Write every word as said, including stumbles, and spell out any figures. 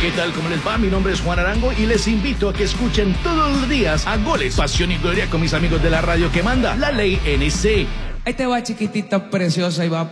¿Qué tal? ¿Cómo les va? Mi nombre es Juan Arango y les invito a que escuchen todos los días a Goles, Pasión y Gloria con mis amigos de la radio que manda, La Ley N C. Ahí te va, chiquitita preciosa, y va